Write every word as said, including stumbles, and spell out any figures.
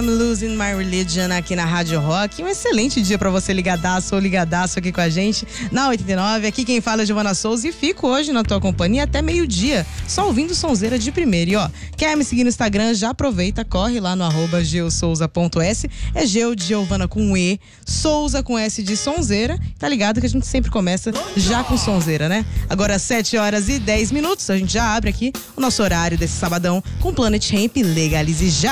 I'm Losing My Religion aqui na Rádio Rock. Um excelente dia pra você ligadaço ou ligadaço aqui com a gente na oitenta e nove. Aqui quem fala é Giovana Souza e fico hoje na tua companhia até meio-dia, só ouvindo sonzeira de primeira. E ó, quer me seguir no Instagram? Já aproveita, corre lá no arroba geosouza ponto s. É Geo de Giovana com E, Souza com S de sonzeira. Tá ligado que a gente sempre começa já com sonzeira, né? Agora sete horas e dez minutos, a gente já abre aqui o nosso horário desse sabadão com Planet Hemp. Legalize já!